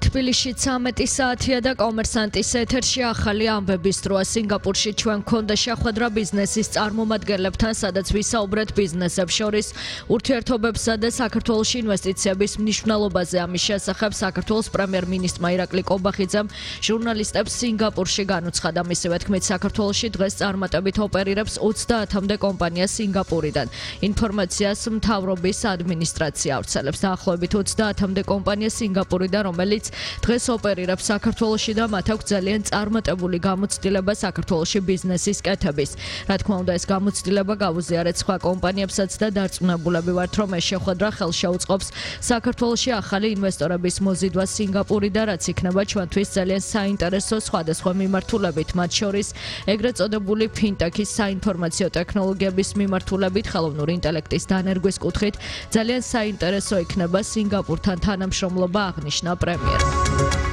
თბილისში 13 საათია და კომერსანტის ეთერში ახალი ამბების დროა. სინგაპურში ჩვენ გქონდა შეხვედრა ბიზნესის წარმომადგენლებთან, სადაც ვისაუბრეთ ბიზნესებს შორის ურთიერთობებსა და საქართველოში ინვესტიციების მნიშვნელობაზე. ამის შესახებ საქართველოს პრემიერ-მინისტრმა ირაკლი კობახიძემ ჟურნალისტებს სინგაპურში განუცხადა. მისივე თქმით, საქართველოში დღეს წარმატებით ოპერირებს 30-მდე კომპანია სინგაპურიდან. ინფორმაციას მთავრობის ადმინისტრაცია ავრცელებს. დაახლოებით 30-მდე კომპანია სინგაპურიდან, რომელიც დღეს ოპერირებს საქართველოში და მათ აქვს ძალიან წარმატებული გამოცდილება საქართველოში ბიზნესის კეთების. რა თქმა უნდა, ეს გამოცდილება გავუზიარეთ სხვა კომპანიებსაც და დარწმუნებულები ვართ, რომ ეს შეხვედრა ხელშეუწყობს საქართველოში ახალი ინვესტორების მოზიდვას სინგაპურიდან, რაც იქნება ჩვენთვის ძალიან საინტერესო სხვადასხვა მიმართულებით, მათ შორის ეგრეთ წოდებული ფინტექის საინფორმაციო ტექნოლოგიების მიმართულებით, ხელოვნური ინტელექტის დანერგვის კუთხით ძალიან საინტერესო იქნება სინგაპურთან თანამშრომლობა, აღნიშნა პრემიერმა.